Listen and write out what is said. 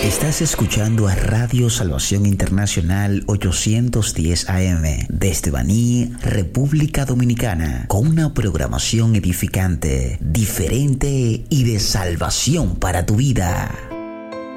Estás escuchando a Radio Salvación Internacional 810 AM desde Baní, República Dominicana, con una programación edificante, diferente y de salvación para tu vida.